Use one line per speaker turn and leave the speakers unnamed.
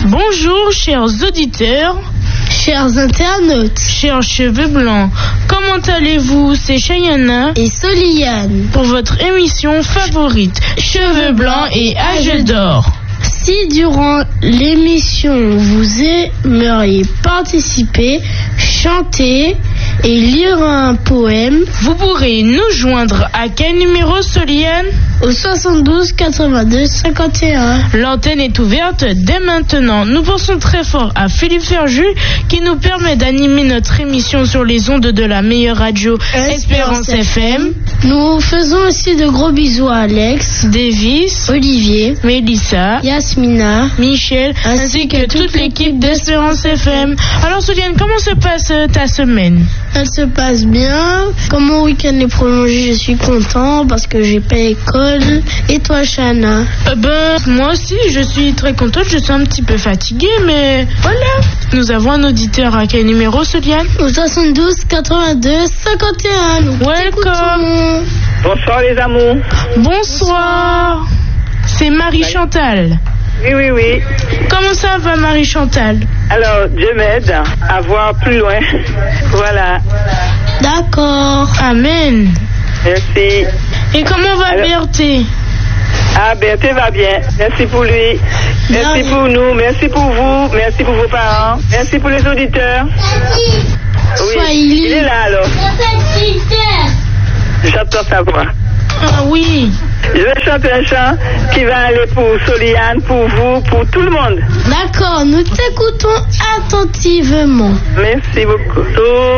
Bonjour, chers auditeurs,
chers internautes,
chers cheveux blancs. Comment allez-vous? C'est Cheyenne
et Soliane
pour votre émission favorite, Cheveux blancs et âge d'or.
Si durant l'émission vous aimeriez participer, chanter et lire un poème,
vous pourrez nous joindre à quel numéro, Soliane?
Au 72 82 51.
L'antenne est ouverte dès maintenant. Nous pensons très fort à Philippe Ferjus qui nous permet d'animer notre émission sur les ondes de la meilleure radio Espérance FM.
Nous faisons aussi de gros bisous à Alex,
Davis,
Olivier,
Mélissa,
Yasmina,
Michel, ainsi que toute l'équipe d'Espérance FM. Alors Soliane, comment se passe ta semaine?
Elle se passe bien. Comme mon week-end est prolongé, je suis content parce que j'ai pas école. Et toi, Chana?
Moi aussi, je suis très contente. Je suis un petit peu fatiguée, mais voilà. Nous avons un auditeur à quel numéro, Soliane?
Au 72 82 51.
Welcome.
Bonsoir les amours.
Bonsoir. C'est Marie-Chantal.
Oui.
Comment ça va, Marie-Chantal?
Alors, Dieu m'aide à voir plus loin. Voilà.
D'accord.
Amen.
Merci.
Et comment va Berthé?
Ah, Berthé va bien. Merci pour lui. Merci pour nous. Merci pour vous. Merci pour vos parents. Merci pour les auditeurs. Oui. Il est là alors. J'entends sa voix.
Ah oui.
Je vais chanter un chant qui va aller pour Soliane, pour vous, pour tout le monde.
D'accord, nous t'écoutons attentivement.
Merci beaucoup.